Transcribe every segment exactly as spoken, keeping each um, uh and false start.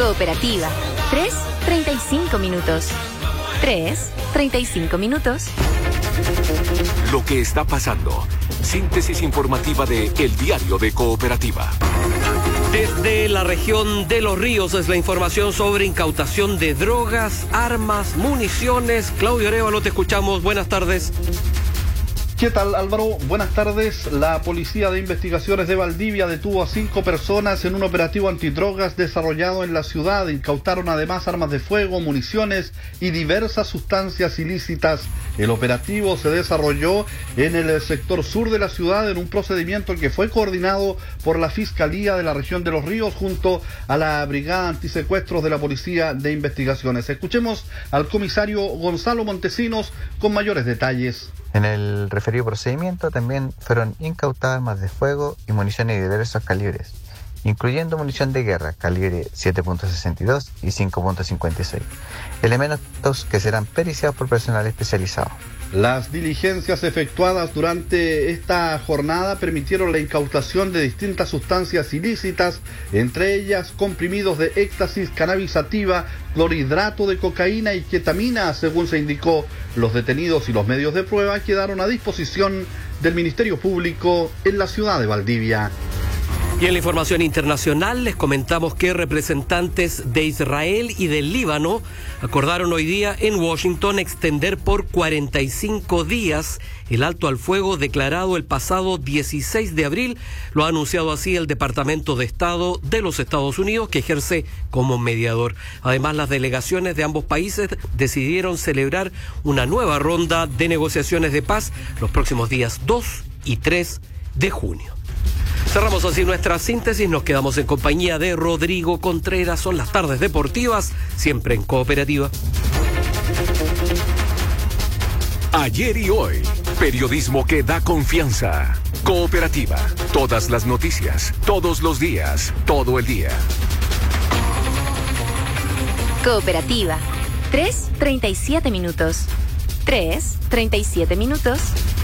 Cooperativa, tres, treinta y cinco minutos. tres, treinta y cinco minutos. Lo que está pasando. Síntesis informativa de El Diario de Cooperativa. Desde la región de Los Ríos es la información sobre incautación de drogas, armas, municiones. Claudio Arévalo, te escuchamos. Buenas tardes. ¿Qué tal, Álvaro? Buenas tardes. La Policía de Investigaciones de Valdivia detuvo a cinco personas en un operativo antidrogas desarrollado en la ciudad. Incautaron además armas de fuego, municiones y diversas sustancias ilícitas. El operativo se desarrolló en el sector sur de la ciudad en un procedimiento que fue coordinado por la Fiscalía de la región de Los Ríos junto a la Brigada Antisecuestros de la Policía de Investigaciones. Escuchemos al comisario Gonzalo Montesinos con mayores detalles. En el referido procedimiento también fueron incautadas armas de fuego y municiones de diversos calibres, incluyendo munición de guerra calibre siete punto sesenta y dos y cinco punto cincuenta y seis, elementos que serán periciados por personal especializado. Las diligencias efectuadas durante esta jornada permitieron la incautación de distintas sustancias ilícitas, entre ellas comprimidos de éxtasis, cannabis sativa, clorhidrato de cocaína y ketamina, según se indicó. Los detenidos y los medios de prueba quedaron a disposición del Ministerio Público en la ciudad de Valdivia. Y en la información internacional les comentamos que representantes de Israel y del Líbano acordaron hoy día en Washington extender por cuarenta y cinco días el alto al fuego declarado el pasado dieciséis de abril. Lo ha anunciado así el Departamento de Estado de los Estados Unidos, que ejerce como mediador. Además, las delegaciones de ambos países decidieron celebrar una nueva ronda de negociaciones de paz los próximos días dos y tres de junio. Cerramos así nuestra síntesis, nos quedamos en compañía de Rodrigo Contreras. Son las tardes deportivas, siempre en Cooperativa. Ayer y hoy, periodismo que da confianza. Cooperativa, todas las noticias, todos los días, todo el día. Cooperativa, tres, treinta y siete minutos. tres, treinta y siete minutos.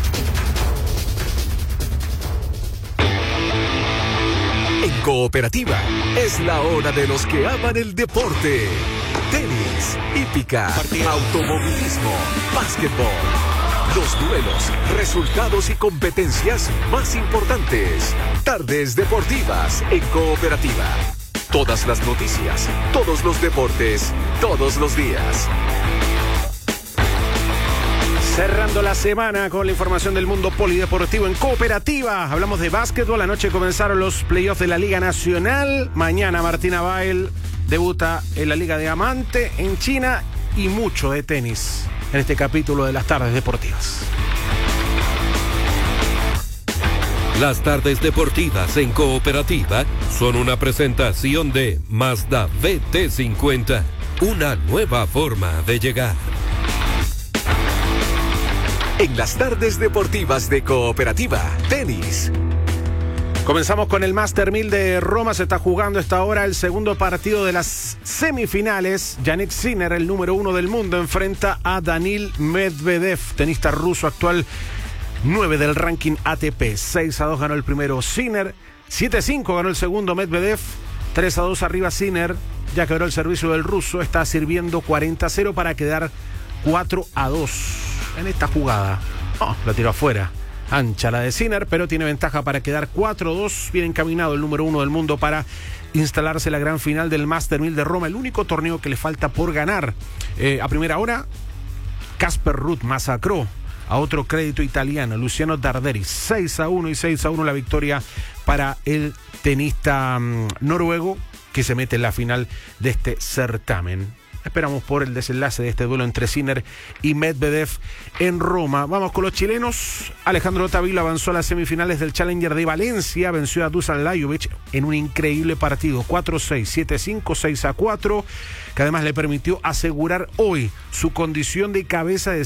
En Cooperativa, es la hora de los que aman el deporte. Tenis, hípica, automovilismo, básquetbol. Los duelos, resultados y competencias más importantes. Tardes deportivas en Cooperativa. Todas las noticias, todos los deportes, todos los días. Cerrando la semana con la información del mundo polideportivo en Cooperativa. Hablamos de básquetbol. Anoche comenzaron los playoffs de la Liga Nacional. Mañana Martina Bael debuta en la Liga Diamante en China. Y mucho de tenis en este capítulo de las tardes deportivas. Las tardes deportivas en Cooperativa son una presentación de Mazda B T cincuenta. Una nueva forma de llegar. En las tardes deportivas de Cooperativa, tenis. Comenzamos con el Master mil de Roma. Se está jugando a esta hora el segundo partido de las semifinales. Jannik Sinner, el número uno del mundo, enfrenta a Danil Medvedev, tenista ruso actual nueve del ranking A T P. seis a dos ganó el primero Sinner, siete a cinco ganó el segundo Medvedev, tres a dos arriba Sinner. Ya quebró el servicio del ruso, está sirviendo cuarenta a cero para quedar cuatro a dos. En esta jugada, oh, la tiró afuera, ancha la de Sinner, pero tiene ventaja para quedar cuatro a dos, bien encaminado el número uno del mundo para instalarse en la gran final del Master mil de Roma, el único torneo que le falta por ganar. Eh, a primera hora, Casper Ruud masacró a otro crédito italiano, Luciano Darderi, seis a uno y seis a uno la victoria para el tenista um, noruego que se mete en la final de este certamen. Esperamos por el desenlace de este duelo entre Sinner y Medvedev en Roma. Vamos con los chilenos. Alejandro Tavilo avanzó a las semifinales del Challenger de Valencia. Venció a Dusan Lajovic en un increíble partido. cuatro a seis, siete a cinco, seis a cuatro. Que además le permitió asegurar hoy su condición de cabeza de